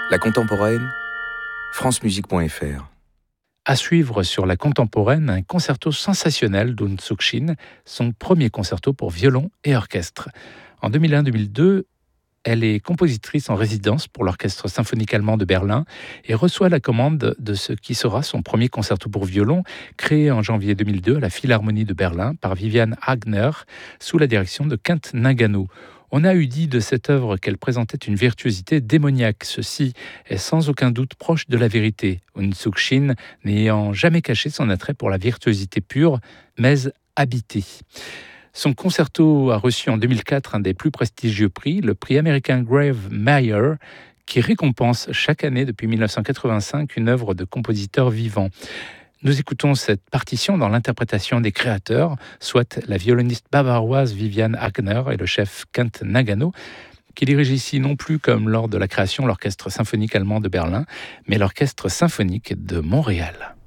La contemporaine, francemusique.fr. À suivre sur la contemporaine, un concerto sensationnel d'Eun Suk-shin, son premier concerto pour violon et orchestre. En 2001-2002, elle est compositrice en résidence pour l'Orchestre symphonique allemand de Berlin et reçoit la commande de ce qui sera son premier concerto pour violon, créé en janvier 2002 à la Philharmonie de Berlin par Vivian Hagner, sous la direction de Kent Nagano. On a eu dit de cette œuvre qu'elle présentait une virtuosité démoniaque. Ceci est sans aucun doute proche de la vérité, Eun Suk-shin n'ayant jamais caché son attrait pour la virtuosité pure, mais habitée. Son concerto a reçu en 2004 un des plus prestigieux prix, le prix américain Grave Mayer, qui récompense chaque année depuis 1985 une œuvre de compositeur vivant. Nous écoutons cette partition dans l'interprétation des créateurs, soit la violoniste bavaroise Vivian Hagner et le chef Kent Nagano, qui dirige ici non plus comme lors de la création l'Orchestre symphonique allemand de Berlin, mais l'Orchestre symphonique de Montréal.